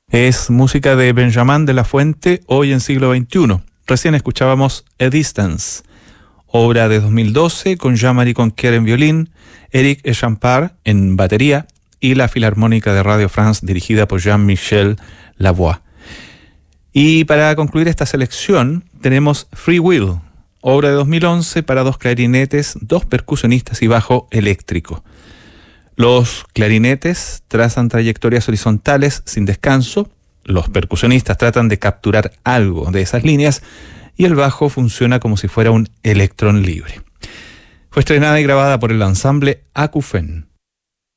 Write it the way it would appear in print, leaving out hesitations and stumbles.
Es música de Benjamin de la Fuente, hoy en siglo XXI. Recién escuchábamos A Distance, obra de 2012 con Jean-Marie Conquer en violín, Eric Echampard en batería y la Filarmónica de Radio France dirigida por Jean-Michel Lavoie. Y para concluir esta selección tenemos Free Will, obra de 2011 para 2 clarinetes, 2 percusionistas y bajo eléctrico. Los clarinetes trazan trayectorias horizontales sin descanso, los percusionistas tratan de capturar algo de esas líneas y el bajo funciona como si fuera un electrón libre. Fue estrenada y grabada por el ensamble Acouphènes.